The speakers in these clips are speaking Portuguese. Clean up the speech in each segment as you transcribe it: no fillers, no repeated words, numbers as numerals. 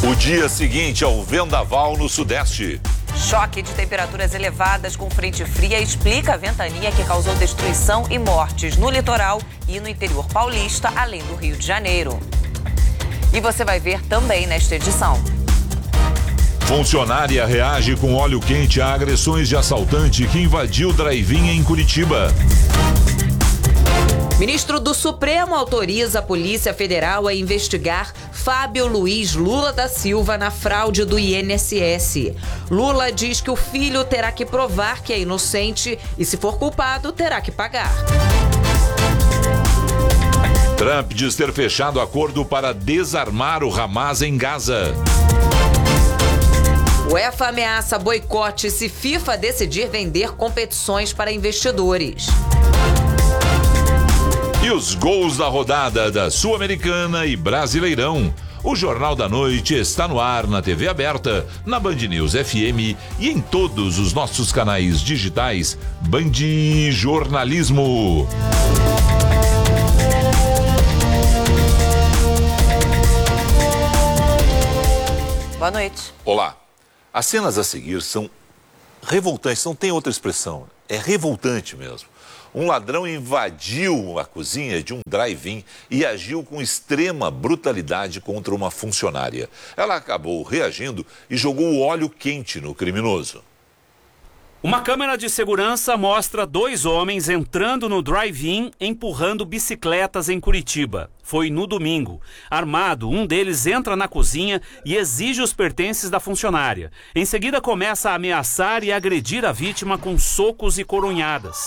O dia seguinte ao vendaval no Sudeste. Choque de temperaturas elevadas com frente fria explica a ventania que causou destruição e mortes no litoral e no interior paulista, além do Rio de Janeiro. E você vai ver também nesta edição. Funcionária reage com óleo quente a agressões de assaltante que invadiu drive-in em Curitiba. Ministro do Supremo autoriza a Polícia Federal a investigar Fábio Luiz Lula da Silva na fraude do INSS. Lula diz que o filho terá que provar que é inocente e, se for culpado, terá que pagar. Trump diz ter fechado acordo para desarmar o Hamas em Gaza. UEFA ameaça boicote se FIFA decidir vender competições para investidores. E os gols da rodada da Sul-Americana e Brasileirão. O Jornal da Noite está no ar na TV aberta, na Band News FM e em todos os nossos canais digitais. Band Jornalismo. Boa noite. Olá. As cenas a seguir são revoltantes, não tem outra expressão. É revoltante mesmo. Um ladrão invadiu a cozinha de um drive-in e agiu com extrema brutalidade contra uma funcionária. Ela acabou reagindo e jogou óleo quente no criminoso. Uma câmera de segurança mostra 2 homens entrando no drive-in empurrando bicicletas em Curitiba. Foi no domingo. Armado, um deles entra na cozinha e exige os pertences da funcionária. Em seguida, começa a ameaçar e agredir a vítima com socos e coronhadas.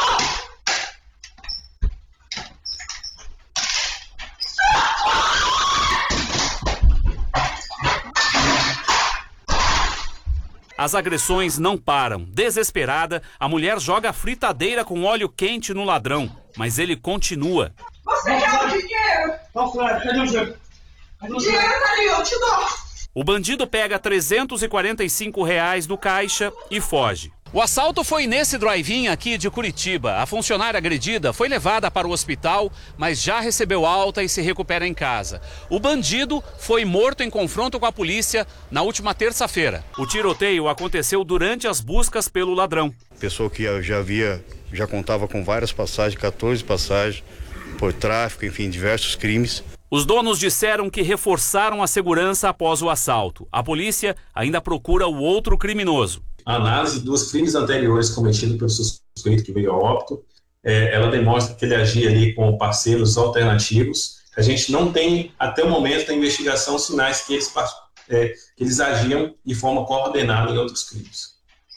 As agressões não param. Desesperada, a mulher joga a fritadeira com óleo quente no ladrão, mas ele continua. Você quer o dinheiro? Cadê o dinheiro? O dinheiro tá ali, eu te dou. O bandido pega R$ 345 no caixa e foge. O assalto foi nesse drive-in aqui de Curitiba. A funcionária agredida foi levada para o hospital, mas já recebeu alta e se recupera em casa. O bandido foi morto em confronto com a polícia na última terça-feira. O tiroteio aconteceu durante as buscas pelo ladrão. Pessoa que já contava com várias passagens, 14 passagens por tráfico, enfim, diversos crimes. Os donos disseram que reforçaram a segurança após o assalto. A polícia ainda procura o outro criminoso. A análise dos crimes anteriores cometidos pelo suspeito que veio a óbito, ela demonstra que ele agia ali com parceiros alternativos. A gente não tem, até o momento da investigação, sinais que eles agiam de forma coordenada em outros crimes.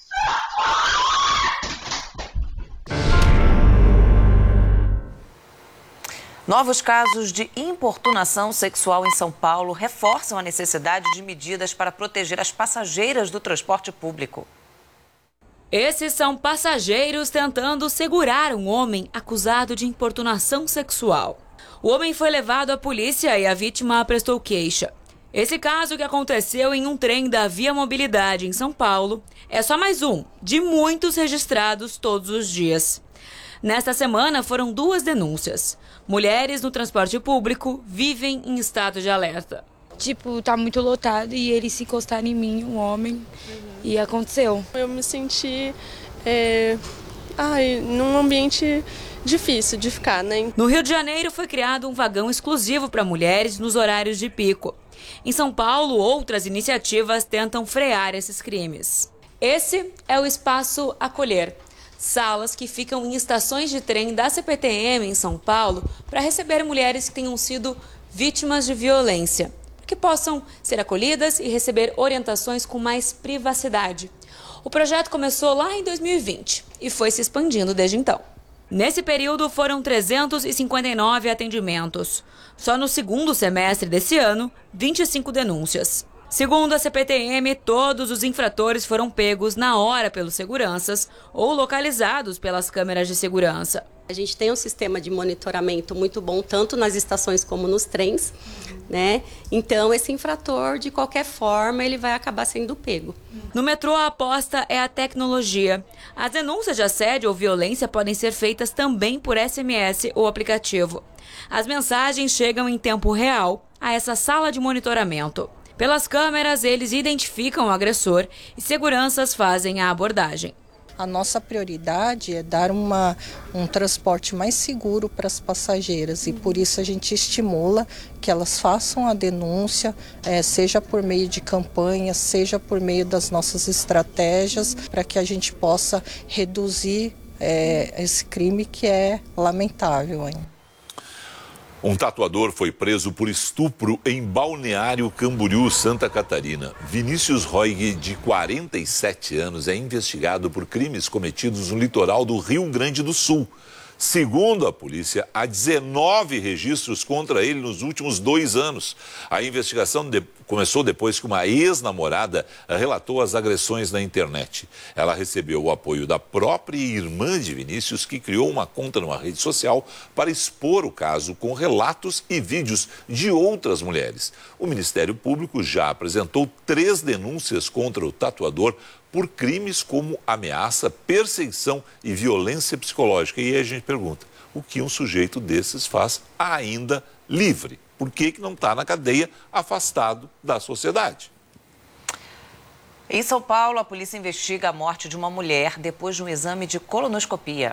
Novos casos de importunação sexual em São Paulo reforçam a necessidade de medidas para proteger as passageiras do transporte público. Esses são passageiros tentando segurar um homem acusado de importunação sexual. O homem foi levado à polícia e a vítima prestou queixa. Esse caso, que aconteceu em um trem da Via Mobilidade em São Paulo, é só mais um de muitos registrados todos os dias. Nesta semana foram 2 denúncias. Mulheres no transporte público vivem em estado de alerta. Tá muito lotado e eles se encostaram em mim, um homem, e aconteceu. Eu me senti num ambiente difícil de ficar, né? No Rio de Janeiro foi criado um vagão exclusivo para mulheres nos horários de pico. Em São Paulo, outras iniciativas tentam frear esses crimes. Esse é o Espaço Acolher. Salas que ficam em estações de trem da CPTM em São Paulo para receber mulheres que tenham sido vítimas de violência, que possam ser acolhidas e receber orientações com mais privacidade. O projeto começou lá em 2020 e foi se expandindo desde então. Nesse período foram 359 atendimentos. Só no segundo semestre desse ano, 25 denúncias. Segundo a CPTM, todos os infratores foram pegos na hora pelos seguranças ou localizados pelas câmeras de segurança. A gente tem um sistema de monitoramento muito bom, tanto nas estações como nos trens, né? Então, esse infrator, de qualquer forma, ele vai acabar sendo pego. No metrô, a aposta é a tecnologia. As denúncias de assédio ou violência podem ser feitas também por SMS ou aplicativo. As mensagens chegam em tempo real a essa sala de monitoramento. Pelas câmeras, eles identificam o agressor e seguranças fazem a abordagem. A nossa prioridade é dar um transporte mais seguro para as passageiras e por isso a gente estimula que elas façam a denúncia, seja por meio de campanhas, seja por meio das nossas estratégias, para que a gente possa reduzir esse crime que é lamentável ainda. Um tatuador foi preso por estupro em Balneário Camboriú, Santa Catarina. Vinícius Roig, de 47 anos, é investigado por crimes cometidos no litoral do Rio Grande do Sul. Segundo a polícia, há 19 registros contra ele nos últimos 2 anos. A investigação começou depois que uma ex-namorada relatou as agressões na internet. Ela recebeu o apoio da própria irmã de Vinícius, que criou uma conta numa rede social para expor o caso com relatos e vídeos de outras mulheres. O Ministério Público já apresentou 3 denúncias contra o tatuador por crimes como ameaça, perseguição e violência psicológica. E aí a gente pergunta, o que um sujeito desses faz ainda livre? Por que não está na cadeia, afastado da sociedade? Em São Paulo, a polícia investiga a morte de uma mulher depois de um exame de colonoscopia.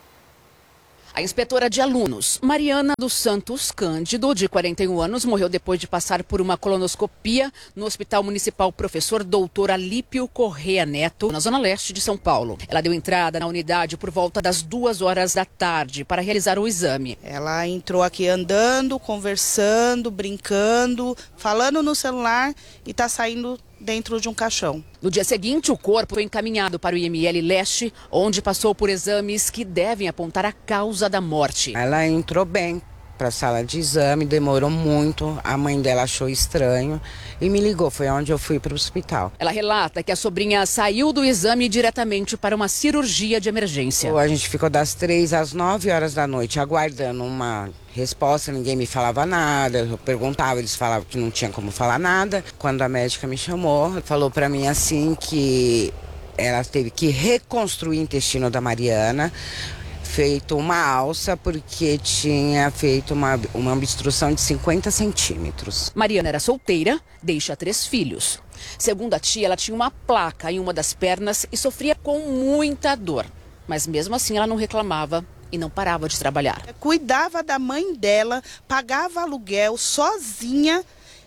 A inspetora de alunos, Mariana dos Santos Cândido, de 41 anos, morreu depois de passar por uma colonoscopia no Hospital Municipal Professor Doutor Alípio Corrêa Neto, na zona leste de São Paulo. Ela deu entrada na unidade por volta das 2h da tarde para realizar o exame. Ela entrou aqui andando, conversando, brincando, falando no celular e está saindo dentro de um caixão. No dia seguinte, o corpo foi encaminhado para o IML Leste, onde passou por exames que devem apontar a causa da morte. Ela entrou bem para a sala de exame, demorou muito, a mãe dela achou estranho e me ligou, foi onde eu fui para o hospital. Ela relata que a sobrinha saiu do exame diretamente para uma cirurgia de emergência. A gente ficou das 3 às 9h da noite aguardando uma resposta, ninguém me falava nada, eu perguntava, eles falavam que não tinha como falar nada. Quando a médica me chamou, falou para mim assim que ela teve que reconstruir o intestino da Mariana, feito uma alça porque tinha feito uma obstrução de 50 centímetros. Mariana era solteira, deixa 3 filhos. Segundo a tia, ela tinha uma placa em uma das pernas e sofria com muita dor. Mas mesmo assim ela não reclamava e não parava de trabalhar. Cuidava da mãe dela, pagava aluguel sozinha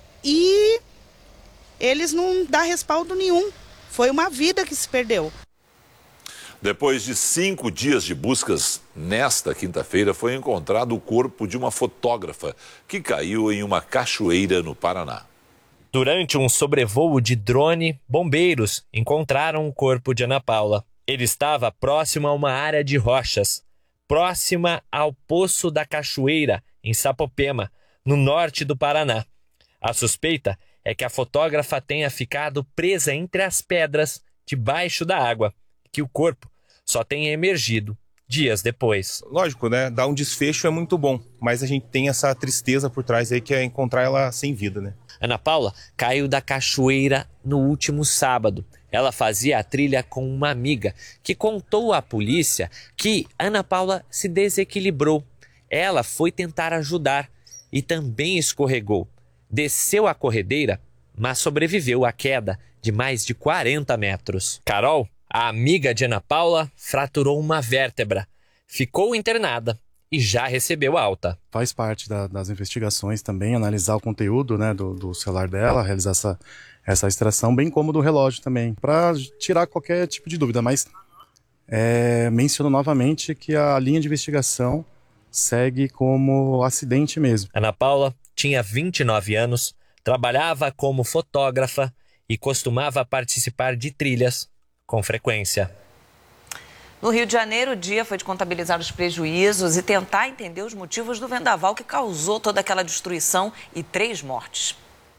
e eles não dão respaldo nenhum. Foi uma vida que se perdeu. Depois de 5 dias de buscas, nesta quinta-feira foi encontrado o corpo de uma fotógrafa que caiu em uma cachoeira no Paraná. Durante um sobrevoo de drone, bombeiros encontraram o corpo de Ana Paula. Ele estava próximo a uma área de rochas, próxima ao Poço da Cachoeira, em Sapopema, no norte do Paraná. A suspeita é que a fotógrafa tenha ficado presa entre as pedras debaixo da água, que o corpo só tenha emergido dias depois. Lógico, né? Dar um desfecho é muito bom, mas a gente tem essa tristeza por trás aí que é encontrar ela sem vida, né? Ana Paula caiu da cachoeira no último sábado. Ela fazia a trilha com uma amiga que contou à polícia que Ana Paula se desequilibrou. Ela foi tentar ajudar e também escorregou. Desceu a corredeira, mas sobreviveu à queda de mais de 40 metros. Carol, a amiga de Ana Paula, fraturou uma vértebra, ficou internada e já recebeu alta. Faz parte das investigações também, analisar o conteúdo, né, do celular dela, realizar essa extração, bem como do relógio também, para tirar qualquer tipo de dúvida. Mas menciono novamente que a linha de investigação segue como acidente mesmo. Ana Paula tinha 29 anos, trabalhava como fotógrafa e costumava participar de trilhas com frequência. No Rio de Janeiro, o dia foi de contabilizar os prejuízos e tentar entender os motivos do vendaval que causou toda aquela destruição e 3 mortes.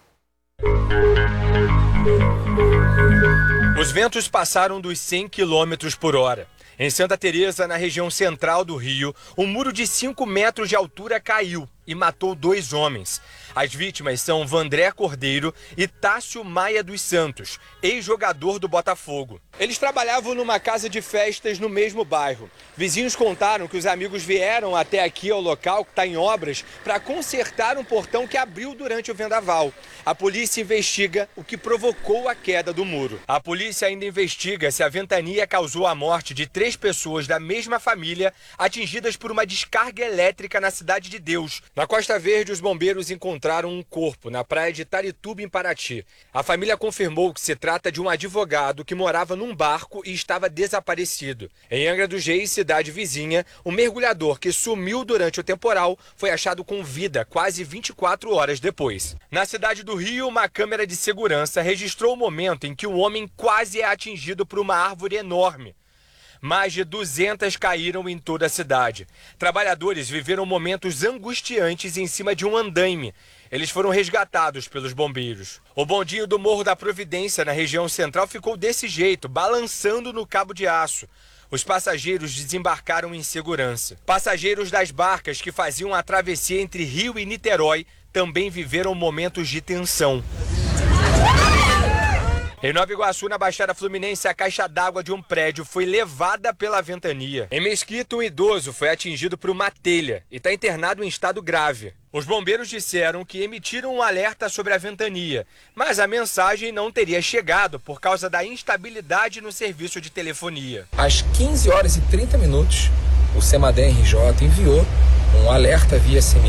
Os ventos passaram dos 100 km por hora. Em Santa Teresa, na região central do Rio, um muro de 5 metros de altura caiu e matou 2 homens. As vítimas são Vandré Cordeiro e Tássio Maia dos Santos, ex-jogador do Botafogo. Eles trabalhavam numa casa de festas no mesmo bairro. Vizinhos contaram que os amigos vieram até aqui ao local, que está em obras, para consertar um portão que abriu durante o vendaval. A polícia investiga o que provocou a queda do muro. A polícia ainda investiga se a ventania causou a morte de 3 pessoas da mesma família atingidas por uma descarga elétrica na Cidade de Deus. Na Costa Verde, os bombeiros encontraram um corpo na praia de Itarituba, em Paraty. A família confirmou que se trata de um advogado que morava num barco e estava desaparecido. Em Angra dos Reis, cidade vizinha, o mergulhador que sumiu durante o temporal foi achado com vida quase 24 horas depois. Na cidade do Rio, uma câmera de segurança registrou o momento em que o homem quase é atingido por uma árvore enorme. Mais de 200 caíram em toda a cidade. Trabalhadores viveram momentos angustiantes em cima de um andaime. Eles foram resgatados pelos bombeiros. O bondinho do Morro da Providência, na região central, ficou desse jeito, balançando no cabo de aço. Os passageiros desembarcaram em segurança. Passageiros das barcas que faziam a travessia entre Rio e Niterói também viveram momentos de tensão. Em Nova Iguaçu, na Baixada Fluminense, a caixa d'água de um prédio foi levada pela ventania. Em Mesquita, um idoso foi atingido por uma telha e está internado em estado grave. Os bombeiros disseram que emitiram um alerta sobre a ventania, mas a mensagem não teria chegado por causa da instabilidade no serviço de telefonia. Às 15h30, o CEMADEM RJ enviou um alerta via SMS